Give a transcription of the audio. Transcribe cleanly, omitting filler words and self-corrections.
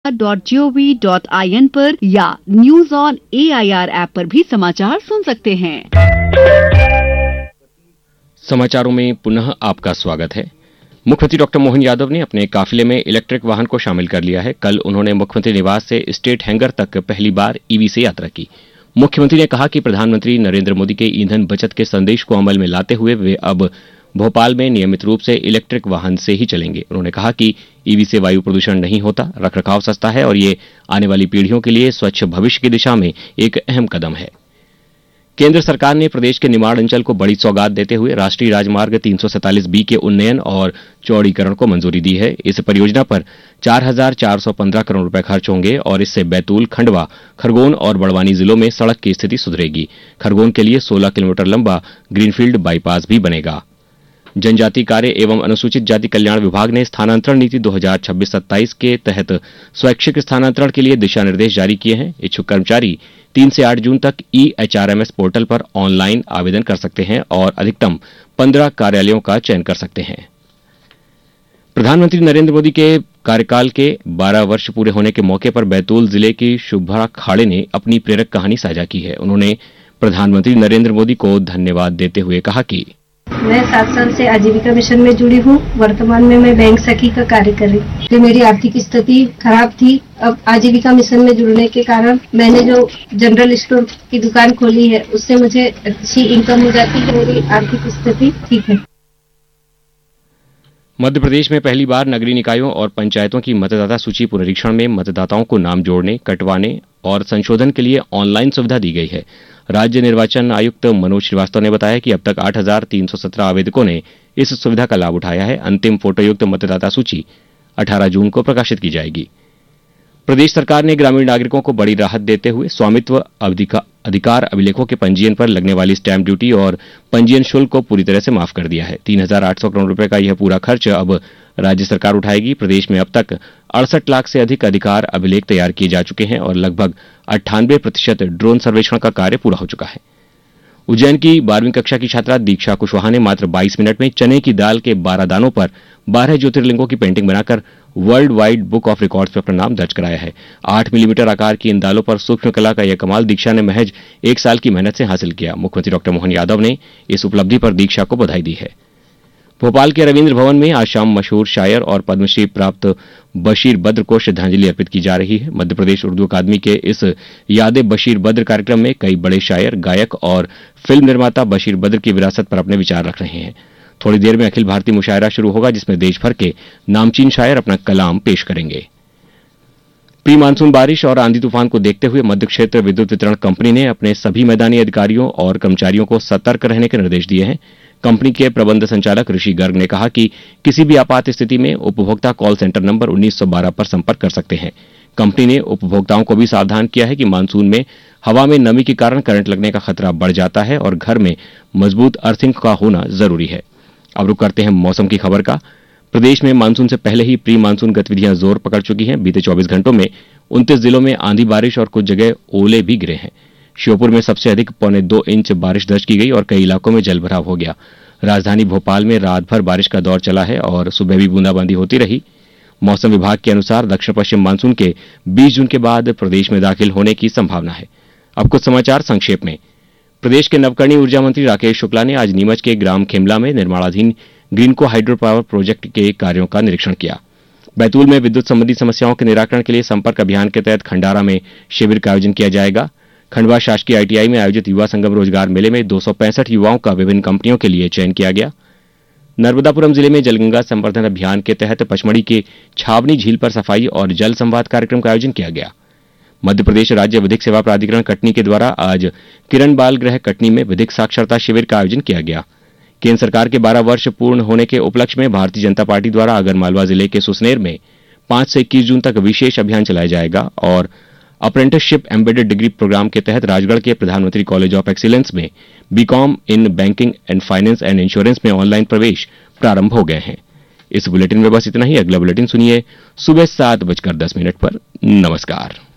www.news.on.air.gov.in पर या news on AIR app पर भी समाचार सुन सकते हैं। समाचारों में पुनः आपका स्वागत है। मुख्यमंत्री डॉक्टर मोहन यादव ने अपने काफिले में इलेक्ट्रिक वाहन को शामिल कर लिया है। कल उन्होंने मुख्यमंत्री निवास से स्टेट हैंगर तक पहली बार ईवी से यात्रा की। मुख्यमंत्री ने कहा कि प्रधानमंत्री नरेंद्र मोदी के ईंधन बचत के संदेश को अमल में लाते हुए वे अब भोपाल में नियमित रूप से इलेक्ट्रिक वाहन से ही चलेंगे। उन्होंने कहा कि ईवी से वायु प्रदूषण नहीं होता, रखरखाव सस्ता है और ये आने वाली पीढ़ियों के लिए स्वच्छ भविष्य की दिशा में एक अहम कदम है। केंद्र सरकार ने प्रदेश के निमाड़ अंचल को बड़ी सौगात देते हुए राष्ट्रीय राजमार्ग 347B के उन्नयन और चौड़ीकरण को मंजूरी दी है। इस परियोजना पर 4,415 करोड़ रुपए खर्च होंगे और इससे बैतूल, खंडवा, खरगोन और बड़वानी जिलों में सड़क की स्थिति सुधरेगी। खरगोन के लिए 16 किलोमीटर लंबा ग्रीनफील्ड बाईपास भी बनेगा। जनजाति कार्य एवं अनुसूचित जाति कल्याण विभाग ने स्थानांतरण नीति 2026-27 के तहत स्वैच्छिक स्थानांतरण के लिए दिशा निर्देश जारी किए हैं। इच्छुक कर्मचारी 3 से 8 जून तक EHRMS पोर्टल पर ऑनलाइन आवेदन कर सकते हैं और अधिकतम 15 कार्यालयों का चयन कर सकते हैं। प्रधानमंत्री नरेंद्र मोदी के कार्यकाल के 12 वर्ष पूरे होने के मौके पर बैतूल जिले की शुभ्रा खाड़े ने अपनी प्रेरक कहानी साझा की है। उन्होंने प्रधानमंत्री नरेंद्र मोदी को धन्यवाद देते हुए कहा कि मैं 7 साल से आजीविका मिशन में जुड़ी हूँ। वर्तमान में मैं बैंक सखी का कार्य कर रही हूँ। मेरी आर्थिक स्थिति खराब थी। अब आजीविका मिशन में जुड़ने के कारण मैंने जो जनरल स्टोर की दुकान खोली है उससे मुझे अच्छी इनकम हो जाती है। मेरी आर्थिक स्थिति ठीक है। मध्य प्रदेश में पहली बार नगरीय निकायों और पंचायतों की मतदाता सूची पुनरीक्षण में मतदाताओं को नाम जोड़ने, कटवाने और संशोधन के लिए ऑनलाइन सुविधा दी गई है। राज्य निर्वाचन आयुक्त मनोज श्रीवास्तव ने बताया कि अब तक 8,317 आवेदकों ने इस सुविधा का लाभ उठाया है। अंतिम फोटोयुक्त मतदाता सूची 18 जून को प्रकाशित की जाएगी। प्रदेश सरकार ने ग्रामीण नागरिकों को बड़ी राहत देते हुए स्वामित्व अधिकार अभिलेखों के पंजीयन पर लगने वाली स्टैंप ड्यूटी और पंजीयन शुल्क को पूरी तरह से माफ कर दिया है। 3,800 करोड़ रुपए का यह पूरा खर्च अब राज्य सरकार उठाएगी। प्रदेश में अब तक 68 लाख से अधिक अधिकार अभिलेख तैयार किए जा चुके हैं और लगभग 98% ड्रोन सर्वेक्षण का कार्य पूरा हो चुका है। उज्जैन की 12वीं कक्षा की छात्रा दीक्षा कुशवाहा ने मात्र 22 मिनट में चने की दाल के 12 दानों पर 12 ज्योतिर्लिंगों की पेंटिंग बनाकर world wide book of records पर अपना नाम दर्ज कराया है। 8 मिलीमीटर आकार की इन दालों पर सूक्ष्म कला का यह कमाल दीक्षा ने महज 1 साल की मेहनत से हासिल किया। मुख्यमंत्री डॉक्टर मोहन यादव ने इस उपलब्धि पर दीक्षा को बधाई दी है। भोपाल के रविंद्र भवन में आज शाम मशहूर शायर और पद्मश्री प्राप्त बशीर बद्र को श्रद्धांजलि अर्पित की जा रही है। मध्य प्रदेश उर्दू अकादमी के इस याद बशीर बद्र कार्यक्रम में कई बड़े शायर, गायक और फिल्म निर्माता बशीर बद्र की विरासत पर अपने विचार रख रहे हैं। थोड़ी देर में अखिल भारतीय मुशायरा शुरू होगा जिसमें देश भर के नामचीन शायर अपना कलाम पेश करेंगे। प्री मानसून बारिश और आंधी तूफान को देखते हुए मध्य क्षेत्र विद्युत वितरण कंपनी ने अपने सभी मैदानी अधिकारियों और कर्मचारियों को सतर्क रहने के निर्देश दिए हैं। कंपनी के प्रबंध संचालक ऋषि गर्ग ने कहा कि किसी भी आपात स्थिति में उपभोक्ता कॉल सेंटर नंबर 1912 पर संपर्क कर सकते हैं। कंपनी ने उपभोक्ताओं को भी सावधान किया है कि मानसून में हवा में नमी के कारण करंट लगने का खतरा बढ़ जाता है और घर में मजबूत अर्थिंग का होना जरूरी है। अब रुक करते हैं मौसम की खबर का। प्रदेश में मानसून से पहले ही प्री मानसून गतिविधियां जोर पकड़ चुकी हैं। बीते 24 घंटों में 29 जिलों में आंधी बारिश और कुछ जगह ओले भी गिरे हैं। श्योपुर में सबसे अधिक 1.25 इंच बारिश दर्ज की गई और कई इलाकों में जलभराव हो गया। राजधानी भोपाल में रात भर बारिश का दौर चला है और सुबह भी बूंदाबांदी होती रही। मौसम विभाग के अनुसार दक्षिण पश्चिम मानसून के 20 जून के बाद प्रदेश में दाखिल होने की संभावना है। अब कुछ समाचार संक्षेप में। प्रदेश के नवकरणीय ऊर्जा मंत्री राकेश शुक्ला ने आज नीमच के ग्राम खेमला में निर्माणाधीन ग्रीनको हाइड्रो पावर प्रोजेक्ट के कार्यों का निरीक्षण किया। बैतूल में विद्युत संबंधी समस्याओं के निराकरण के लिए संपर्क अभियान के तहत खंडारा में शिविर का आयोजन किया जाएगा। खंडवा शासकीय ITI में आयोजित युवा संगम रोजगार मेले में 265 युवाओं का विभिन्न कंपनियों के लिए चयन किया गया। नर्मदापुरम जिले में जलगंगा संवर्धन अभियान के तहत पचमढ़ी के छावनी झील पर सफाई और जल संवाद कार्यक्रम का आयोजन किया गया। मध्य प्रदेश राज्य विधिक सेवा प्राधिकरण कटनी के द्वारा आज किरण बाल गृह कटनी में विधिक साक्षरता शिविर का आयोजन किया गया। केंद्र सरकार के 12 वर्ष पूर्ण होने के उपलक्ष्य में भारतीय जनता पार्टी द्वारा आगरमालवा जिले के सुसनेर में 5 से 21 जून तक विशेष अभियान चलाया जाएगा और अप्रेंटिसशिप एम्बेडेड डिग्री प्रोग्राम के तहत राजगढ़ के प्रधानमंत्री कॉलेज ऑफ एक्सीलेंस में BCom in banking and finance and insurance में ऑनलाइन प्रवेश प्रारंभ हो गए हैं। इस बुलेटिन में बस इतना ही। अगला बुलेटिन सुनिए सुबह 7:10 पर। नमस्कार।